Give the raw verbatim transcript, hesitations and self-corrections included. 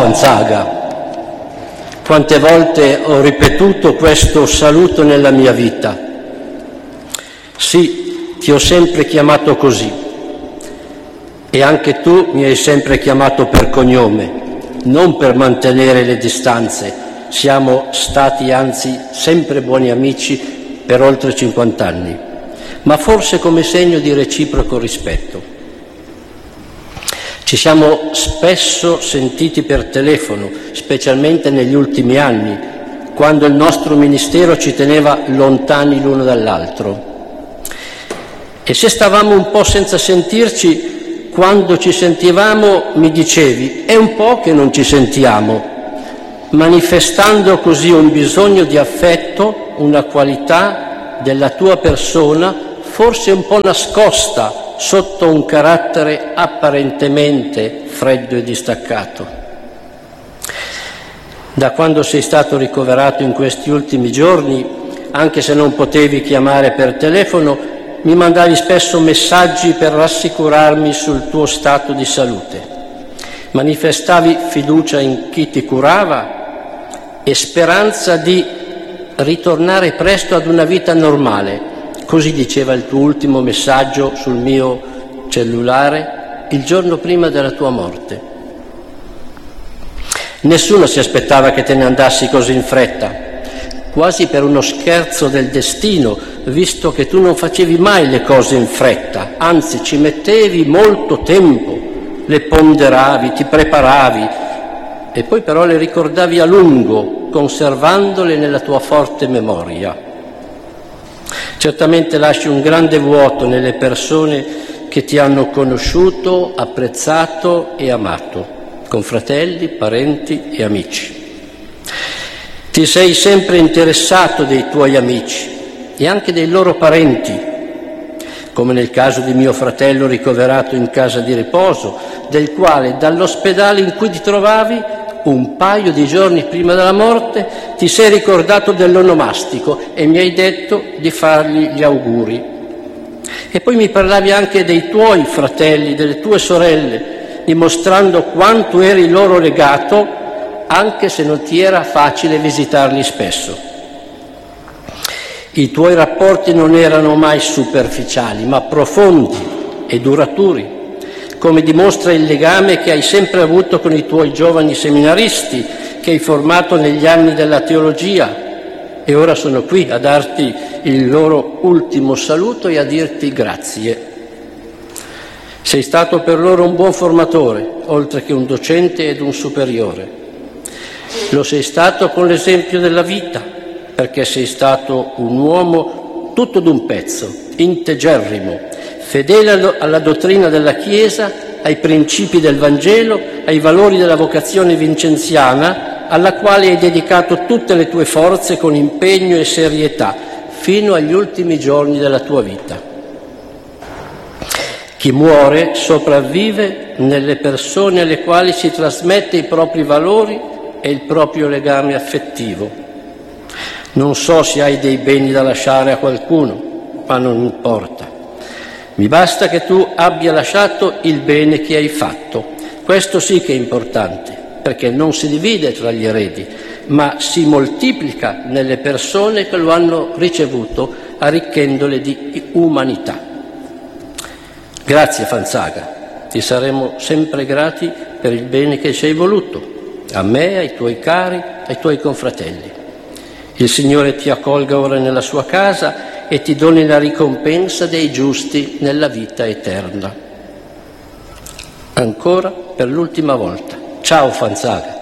Fanzaga. Quante volte ho ripetuto questo saluto nella mia vita. Sì, ti ho sempre chiamato così e anche tu mi hai sempre chiamato per cognome, non per mantenere le distanze. Siamo stati anzi sempre buoni amici per oltre cinquant'anni, ma forse come segno di reciproco rispetto. Ci siamo spesso sentiti per telefono, specialmente negli ultimi anni, quando il nostro ministero ci teneva lontani l'uno dall'altro. E se stavamo un po' senza sentirci, quando ci sentivamo mi dicevi: è un po' che non ci sentiamo, manifestando così un bisogno di affetto, una qualità della tua persona forse un po' nascosta sotto un carattere apparentemente freddo e distaccato. Da quando sei stato ricoverato in questi ultimi giorni, anche se non potevi chiamare per telefono, mi mandavi spesso messaggi per rassicurarmi sul tuo stato di salute. Manifestavi fiducia in chi ti curava e speranza di ritornare presto ad una vita normale. Così diceva il tuo ultimo messaggio sul mio cellulare il giorno prima della tua morte. Nessuno si aspettava che te ne andassi così in fretta, quasi per uno scherzo del destino, visto che tu non facevi mai le cose in fretta, anzi ci mettevi molto tempo, le ponderavi, ti preparavi e poi però le ricordavi a lungo, conservandole nella tua forte memoria. Certamente lasci un grande vuoto nelle persone che ti hanno conosciuto, apprezzato e amato, confratelli, parenti e amici. Ti sei sempre interessato dei tuoi amici e anche dei loro parenti, come nel caso di mio fratello ricoverato in casa di riposo, del quale dall'ospedale in cui ti trovavi un paio di giorni prima della morte ti sei ricordato dell'onomastico e mi hai detto di fargli gli auguri. E poi mi parlavi anche dei tuoi fratelli, delle tue sorelle, dimostrando quanto eri loro legato, anche se non ti era facile visitarli spesso. I tuoi rapporti non erano mai superficiali, ma profondi e duraturi, come dimostra il legame che hai sempre avuto con i tuoi giovani seminaristi che hai formato negli anni della teologia e ora sono qui a darti il loro ultimo saluto e a dirti grazie. Sei stato per loro un buon formatore, oltre che un docente ed un superiore. Lo sei stato con l'esempio della vita, perché sei stato un uomo tutto d'un pezzo, integerrimo, fedele alla dottrina della Chiesa, ai principi del Vangelo, ai valori della vocazione vincenziana, alla quale hai dedicato tutte le tue forze con impegno e serietà, fino agli ultimi giorni della tua vita. Chi muore sopravvive nelle persone alle quali si trasmette i propri valori e il proprio legame affettivo. Non so se hai dei beni da lasciare a qualcuno, ma non importa. Mi basta che tu abbia lasciato il bene che hai fatto. Questo sì che è importante, perché non si divide tra gli eredi, ma si moltiplica nelle persone che lo hanno ricevuto, arricchendole di umanità. Grazie Fanzaga, ti saremo sempre grati per il bene che ci hai voluto, a me, ai tuoi cari, ai tuoi confratelli. Il Signore ti accolga ora nella sua casa e ti doni la ricompensa dei giusti nella vita eterna. Ancora per l'ultima volta. Ciao Fanzaga.